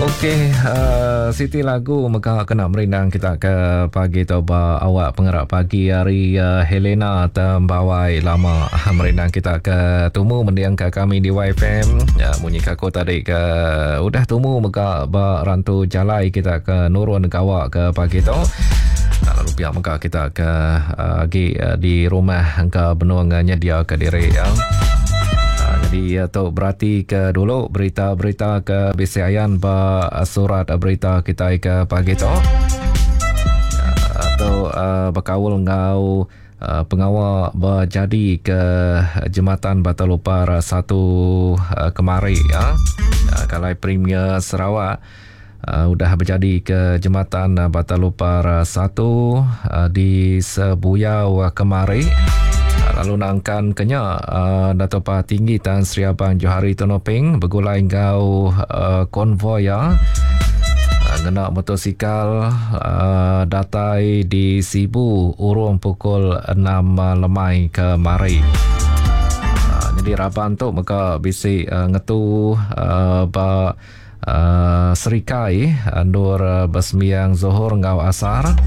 Okey, Siti lagu maka kena merindang kita ke pagi tu awak pengerak pagi hari Helena Tembawai lama merindang kita ke tumu mendiang ke kami di YFM ya bunyi kaku tadi ke udah tumu maka rantu jalai kita ke nurun kawak ke pagi tu. Lalu pihak maka kita ke di rumah ke benuangnya dia ke diri ya. Jadi atau berarti ke dulu berita-berita ke BCIan surat berita kita ke pagi tu atau berkawal ngau pengawal berjadi ke Jembatan Batalupar 1 kemari ya. Kalau Premier Sarawak sudah berjadi ke Jembatan Batalupar 1 di Sebuyau kemari. Lalu nangkan kenya Dato' Pah Tinggi Tan Sri Abang Johari Tonoping bergulai ngau konvoi ya. Ngena motosikal datai di Sibu urung pukul 6 lemai ke mari. Jadi raban tu maka bisi ngetu serikai andur basmiang Zohor ngau asar.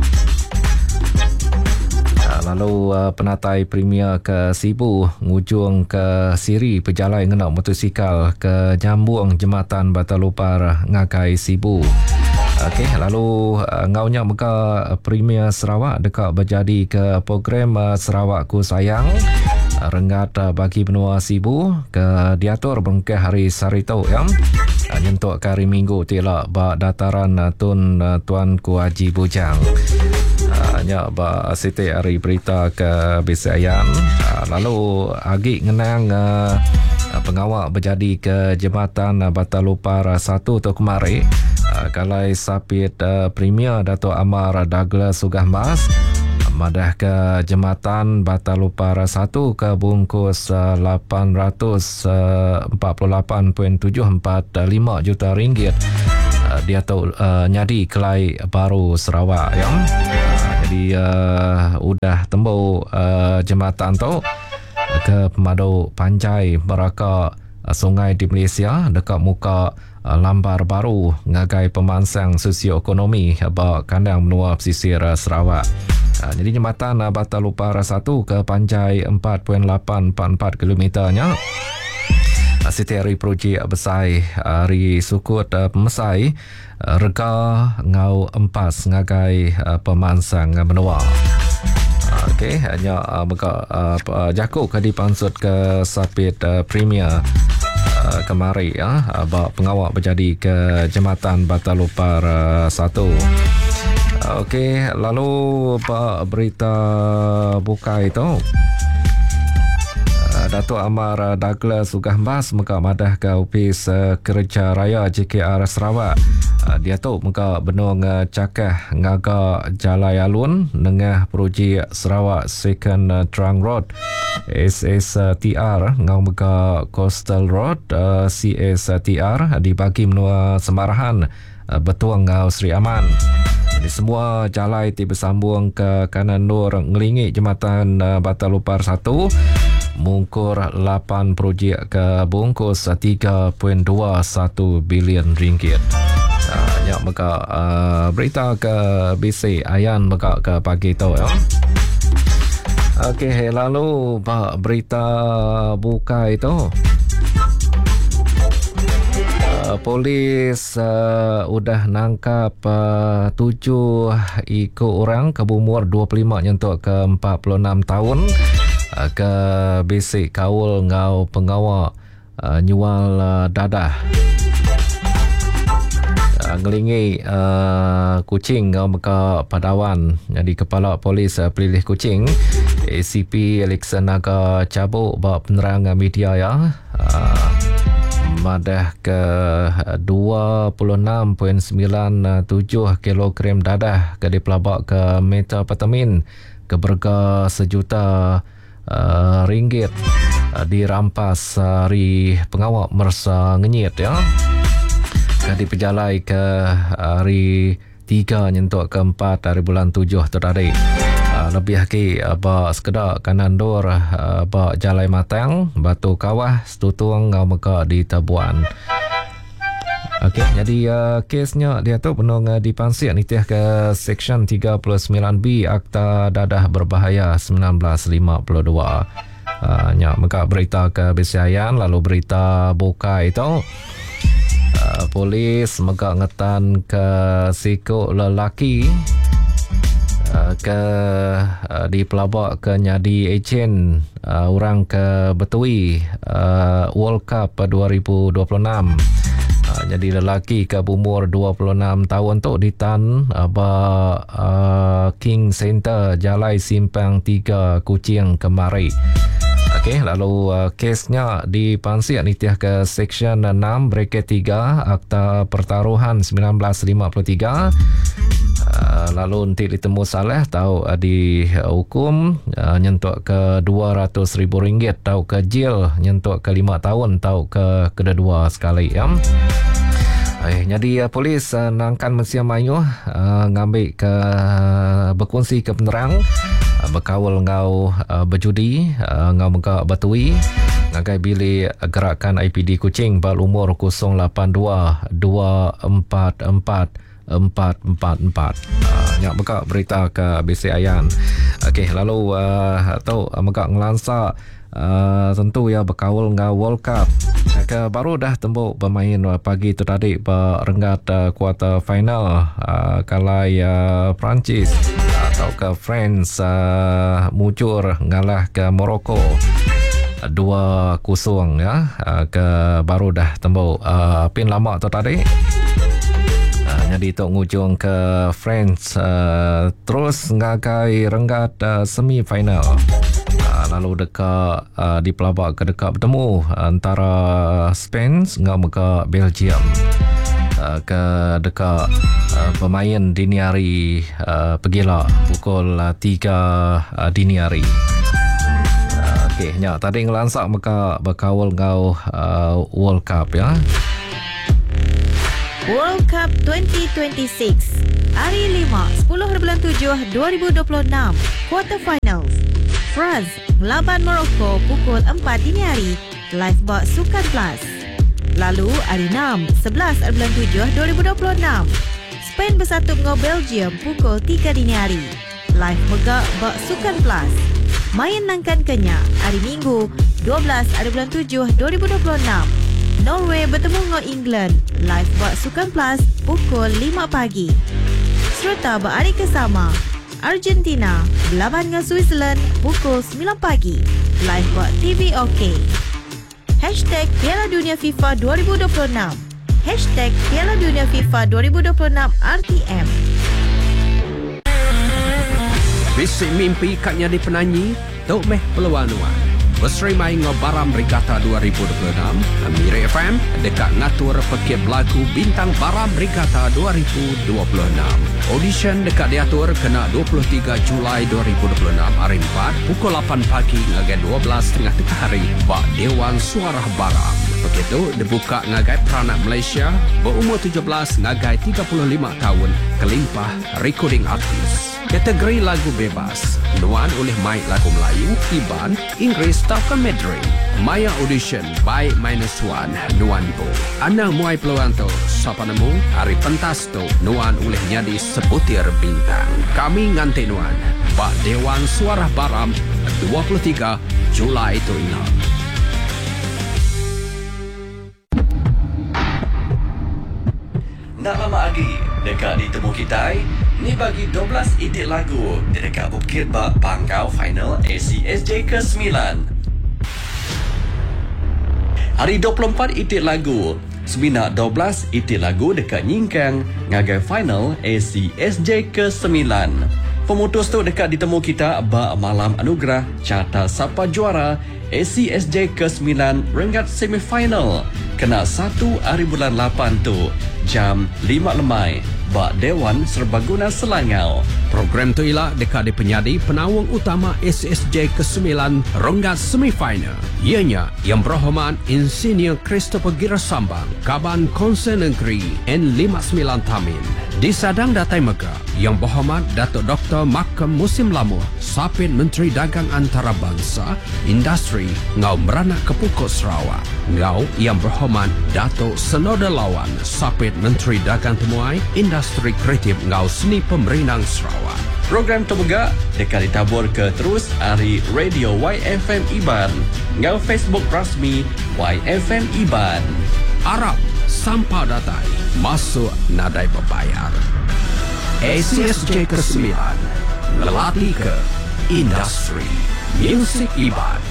Lalu penatai Premier ke Sibu ngujung ke Siri pejalai ngena motosikal ke nyambung Jembatan Batalupar ngakai Sibu. Okey, lalu ngaunya muka Premier Sarawak dekat berjadi ke program Sarawakku Sayang rengat bagi benua Sibu ke diatur bengkeh hari Sarito ya. Nyentuk ke hari Minggu tilak bak dataran Tun Tuanku Haji Bujang. Hanya Siti hari berita ke BCIan. Lalu agi ngenang pengawal berjadi ke Jembatan Batalupar 1 tu kemari. Kalai sapit Premier Dato' Amar Douglas Sugah Mas madah ke Jembatan Batalupar 1 ke bungkus 848.745 juta ringgit. Dia tahu nyadi kelai baru Sarawak ya. Jadi udah tembau jembatan tu ke Pemadu Panjai Meraka Sungai di Malaysia dekat muka lambar baru ngagai pemansang sosioekonomi kandang menua pesisir Sarawak. Jadi jembatan Batalupar 1 ke Panjai 4.844 kilometernya. Siti hari projek besai hari sukut pemesai rega ngau empas ngagai pemansang menua. Okey, hanya jakuk ke dipansut ke sapit Premier kemari ya pengawal berjadi ke Jembatan Batalupar 1. Okey, lalu berita buka itu Dato' Amar Douglas Sugah Mas muka madah ke Opis Kerja Raya JKR Sarawak. Dia tu muka benung cakah ngaga Jalai Alun nengah projek Sarawak Second Trunk Road SSTR ngau muka Coastal Road CSTR dibagi menua Semarahan betuang ngau Sri Aman. Jadi semua jalai tiba sambung ke kanan nur ngelingi Jembatan Batalupar 1 mungkur 8 projek ke bungkus 3.21 bilion ringgit. Ya maka berita ke BC Ayan maka ke pagi tu ya. Okey, lalu berita buka itu polis udah nangkap 7 ikut orang ke umur 25 nyentuk ke 46 tahun ke basic kaul ngau pengawal nyual dadah ngelingi kucing ngau muka Padawan. Jadi kepala polis pelilih kucing ACP Alexa Naga cabuk bak penerang media ya madah ke 26.97 kilogram dadah ke dipelabak ke metapetamin ke berga sejuta ringgit dirampas hari pengawal mersa ngenyit ya. Diperjalai ke hari 3 nyentuk ke 4 hari bulan 7 tadi. Lebih lagi sekedar kanan dor jalai matang batu kawah setutung ngau meka di Tabuan. Okey, jadi kesnya dia tu penung dipansir nitiah ke Seksyen 39B Akta Dadah Berbahaya 1952. Maka berita ke Besiayan, lalu berita Bukai itu. Polis mega ngetan ke sikuk lelaki ke di pelabak ke nyadi ejen orang ke Betui World Cup 2026. Jadi lelaki ke umur 26 tahun tu ditan King Center Jalai Simpang 3 Kuching Kemari. Okey, lalu kesnya dipansir nitiah ke Seksyen 6 Bracket 3 Akta Pertaruhan 1953. Lalu nanti ditemu salah tahu dihukum nyentuk ke RM200,000, tahu ke jail nyentuk ke 5 tahun, tahu ke kedua sekali ya. Jadi polis nangkan Mesia Mayu ngambil ke berkongsi ke penerang berkawal ngau berjudi ngau muka Batui ngagai bilik gerakan IPD Kuching bal umur 082 244 444. Nyak buka berita ke BC Ayan. Okey, lalu atau maka ngelansa tentu ya berkawal ngau World Cup. Ke baru dah tembuk bermain pagi tu tadi berenggat quarter final kalai Perancis atau ke France mujur ngalah ke Morocco 2-0 ya. Ke baru dah tembuk pin lama tu tadi. Jadi tok ngujung ke France terus ngagai renggat semi final. Lalu dekat di pelabak ke dekat bertemu antara Spain dengan muka Belgium. Ke dekat pemain dini hari pergilah pukul 3 dini hari. Okey, nyak tadi ngelansak muka berkawal ngau World Cup ya. World Cup 2026 Hari 5 10.7 2026 Quarter Finals France melawan Morocco pukul 4 dini hari live box Sukan Plus. Lalu hari 6 11.7 2026 Spain bersatu dengan Belgium pukul 3 dini hari live megak box Sukan Plus. Main nangkan Kenya hari Minggu 12.7 2026 Norway bertemu dengan England live buat Sukan Plus pukul 5 pagi. Serta berhari kesama Argentina berlawan dengan Switzerland pukul 9 pagi live buat TV OK. #Piala Dunia FIFA 2026 #Piala Dunia FIFA 2026 RTM. Bisik mimpi katnya di penanyi Tok Meh Peluanuan berserimai dengan Baram Regatta 2026 Amir FM dekat ngatur pekip lagu Bintang Baram Regatta 2026. Audition dekat diatur kena 23 Julai 2026 hari 4 pukul 8 pagi ngagai 12.30 tengah hari bak Dewan Suara Baram. Begitu dibuka ngagai peranak Malaysia berumur 17 ngagai 35 tahun kelimpah recording artis. Kategori lagu bebas, nuan oleh mic lagu Melayu, Iban, Inggeris, atau Mandarin. Maya audition by -1, nuan po. Ana muai peluang tu, siapa nemu, hari pentas tu, nuan oleh nyadi sebutir bintang. Kami nganti nuan, bak Dewan Suara Baram, 23 Julai itu ingat. Nak lama lagi, dekat ditemu kita, ni bagi 12 idit lagu dekat Bukit Bak Pangkau Final ACSJ ke-9. Hari 24 idit lagu, Semina 12 idit lagu dekat Nyingkang ngagai Final ACSJ ke-9. Pemutus tu dekat ditemu kita bak malam anugerah carta siapa juara ACSJ ke-9 renggat semifinal. Kena 1 hari bulan 8 tu jam 5 lemai bak Dewan Serbaguna Selangau. Program tu ialah dekat di penyadi penawang utama SSJ ke-9 renggat semifinal. Ianya yang berhormat Insinyur Christopher Girasambang, Kaban Konsen Negeri N59 Tamin. Di Sadang Datai Mega, Yang Berhormat Datuk Dr. Makam Musim Lamuh, Sapit Menteri Dagang Antarabangsa, Industri, Ngau Meranak Kepukut Sarawak. Ngau Yang Berhormat Datuk Senoda Lawan, Sapit Menteri Dagang Temuai, Industri Kreatif Ngau Seni Pemerintah Sarawak. Program Terbegak dekat ditabur ke terus hari Radio YFM Iban. Ngau Facebook rasmi YFM Iban. Arab Sampah Datai masuk nadai berbayar. ACSJ ke-9 melatih ke industri muzik Iban.